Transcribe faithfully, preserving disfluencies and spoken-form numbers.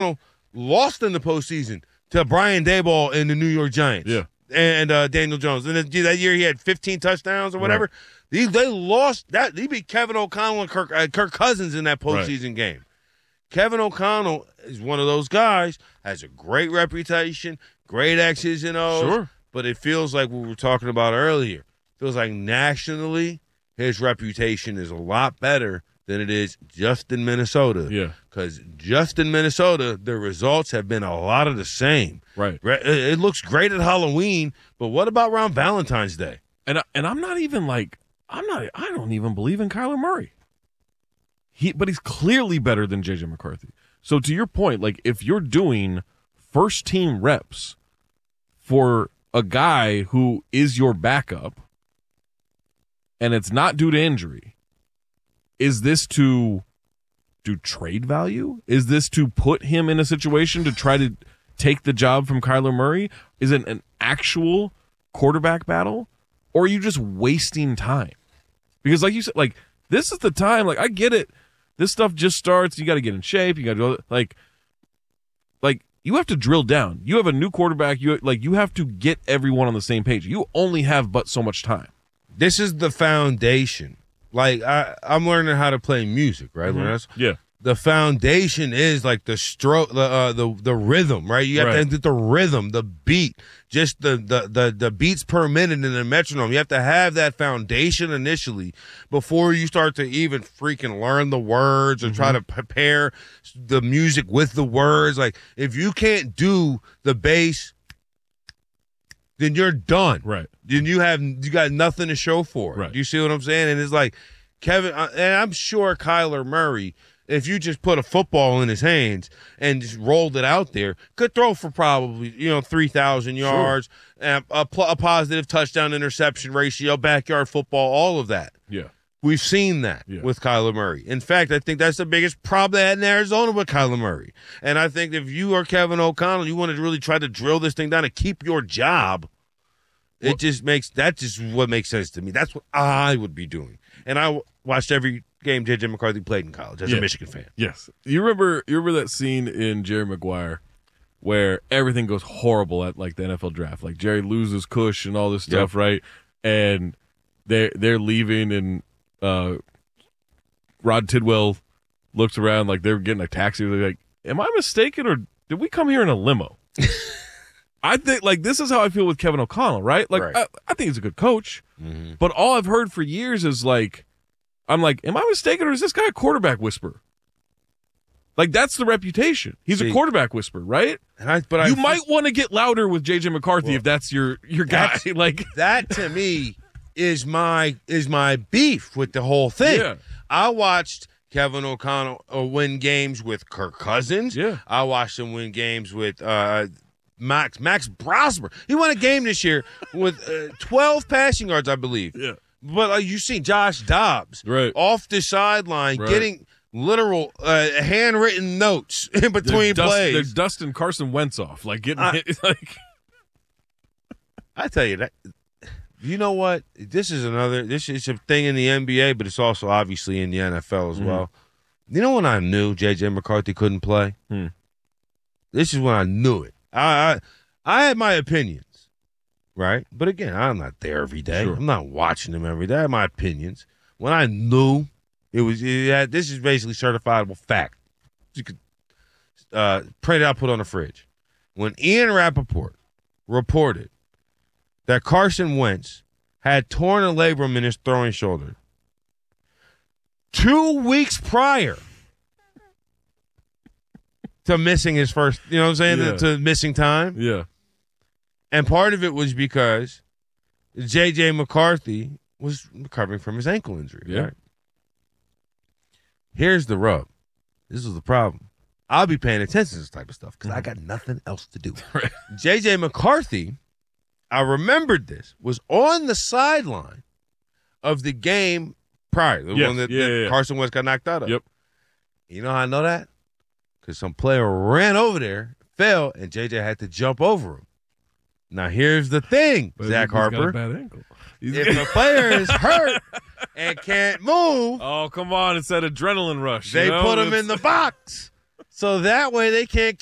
lost in the postseason to Brian Daboll and the New York Giants. Yeah. And uh, Daniel Jones. And that year he had fifteen touchdowns or whatever. Right. They, they lost that. He beat Kevin O'Connell and Kirk, uh, Kirk Cousins in that postseason right. game. Kevin O'Connell is one of those guys, has a great reputation, great X's and O's. Sure. But it feels like what we were talking about earlier. Feels like nationally his reputation is a lot better than it is just in Minnesota. Yeah. Because just in Minnesota, the results have been a lot of the same. Right. It looks great at Halloween, but what about around Valentine's Day? And I, and I'm not even like I'm not I don't even believe in Kyler Murray. He but he's clearly better than J J McCarthy. So to your point, like if you're doing first team reps for a guy who is your backup and it's not due to injury, is this to do trade value? Is this to put him in a situation to try to take the job from Kyler Murray? Is it an actual quarterback battle? Or are you just wasting time? Because like you said, like this is the time, like I get it. This stuff just starts. You got to get in shape. You got to go like, like you have to drill down. You have a new quarterback. You like you have to get everyone on the same page. You only have but so much time. This is the foundation. Like I, I'm learning how to play music, right, Mm-hmm. Lorenzo? Yeah. The foundation is like the stroke, the uh, the the rhythm, right? You have Right. to get the rhythm, the beat, just the, the the the beats per minute in the metronome. You have to have that foundation initially before you start to even freaking learn the words or Mm-hmm. try to prepare the music with the words. Like if you can't do the bass, then you're done. Right. Then you have you got nothing to show for it. Right. You see what I'm saying? And it's like Kevin, uh, and I'm sure Kyler Murray, if you just put a football in his hands and just rolled it out there, could throw for probably, you know, three thousand yards, sure. and a, pl- a positive touchdown interception ratio, backyard football, all of that. Yeah. We've seen that yeah. with Kyler Murray. In fact, I think that's the biggest problem they had in Arizona with Kyler Murray. And I think if you are Kevin O'Connell, you want to really try to drill this thing down and keep your job, well, it just makes – that's just what makes sense to me. That's what I would be doing. And I w- watched every – game J J McCarthy played in college as yeah. a Michigan fan. Yes. You remember you remember that scene in Jerry Maguire where everything goes horrible at like the N F L draft. Like Jerry loses Cush and all this stuff, yep. right? And they're they're leaving and uh, Rod Tidwell looks around like they're getting a taxi. They're like, am I mistaken or did we come here in a limo? I think like this is how I feel with Kevin O'Connell, right? Like right. I, I think he's a good coach. Mm-hmm. But all I've heard for years is like I'm like, am I mistaken, or is this guy a quarterback whisperer? Like, that's the reputation. He's See, a quarterback whisperer, right? And I, but you I, might want to get louder with J J McCarthy well, if that's your your guy. Like that to me is my is my beef with the whole thing. Yeah. I watched Kevin O'Connell uh, win games with Kirk Cousins. Yeah. I watched him win games with uh, Max Max Brosmer. He won a game this year with uh, twelve passing yards, I believe. Yeah. But uh, you see Josh Dobbs right. off the sideline right. getting literal uh, handwritten notes in between they're plays. Dust, they're dusting Carson Wentz off, like getting I, hit, like. I tell you that. You know what? This is another. This is a thing in the N B A, but it's also obviously in the N F L as mm. well. You know when I knew J J McCarthy couldn't play? Hmm. This is when I knew it. I, I I had my opinions. Right? But again, I'm not there every day. Sure. I'm not watching them every day. I have my opinions. When I knew it was, it had, this is basically certifiable fact. You could uh, print it out, put it on the fridge. When Ian Rappaport reported that Carson Wentz had torn a labrum in his throwing shoulder two weeks prior to missing his first, you know what I'm saying, yeah. to, to missing time. Yeah. And part of it was because J J McCarthy was recovering from his ankle injury. Yeah. Right? Here's the rub. This is the problem. I'll be paying attention to this type of stuff because mm-hmm. I got nothing else to do. Right. J J McCarthy, I remembered this, was on the sideline of the game prior, the yes. one that, yeah, that yeah, yeah. Carson Wentz got knocked out of. Yep. You know how I know that? Because some player ran over there, fell, and J J had to jump over him. Now, here's the thing, but Zach he's Harper. Got a bad ankle. He's if a player is hurt and can't move, oh, come on. It's that adrenaline rush. They you know? put him it's... in the box. So that way they can't